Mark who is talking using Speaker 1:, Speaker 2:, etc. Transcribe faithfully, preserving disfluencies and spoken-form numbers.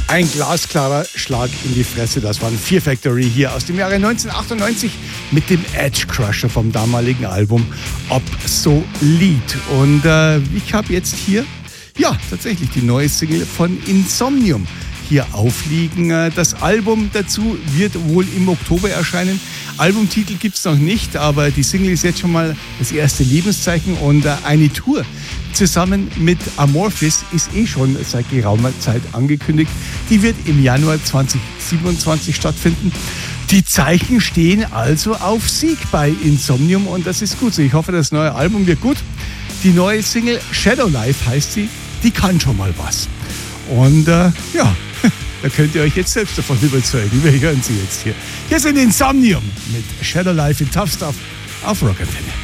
Speaker 1: Ein glasklarer Schlag in die Fresse. Das waren Fear Factory hier aus dem Jahre neunzehnhundertachtundneunzig mit dem Edge Crusher vom damaligen Album Obsolete. Und äh, ich habe jetzt hier, ja, tatsächlich die neue Single von Insomnium hier aufliegen. Das Album dazu wird wohl im Oktober erscheinen. Albumtitel gibt es noch nicht, aber die Single ist jetzt schon mal das erste Lebenszeichen und eine Tour zusammen mit Amorphis ist eh schon seit geraumer Zeit angekündigt. Die wird im Januar zweitausendsiebenundzwanzig stattfinden. Die Zeichen stehen also auf Sieg bei Insomnium und das ist gut so. Ich hoffe, das neue Album wird gut. Die neue Single Shadow Life heißt sie, die kann schon mal was. Und äh, ja, da könnt ihr euch jetzt selbst davon überzeugen. Wir hören sie jetzt hier. Hier sind Insomnium mit Shadow Life in Tough Stuff auf Rock Antenne.